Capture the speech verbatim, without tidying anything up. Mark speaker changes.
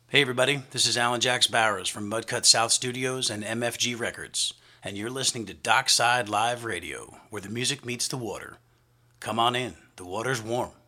Speaker 1: Hey everybody, this is Alan Jax Barrows from Mudcut South Studios and M F G Records, and you're listening to Dockside Live Radio, where the music meets the water. Come on in, the water's warm.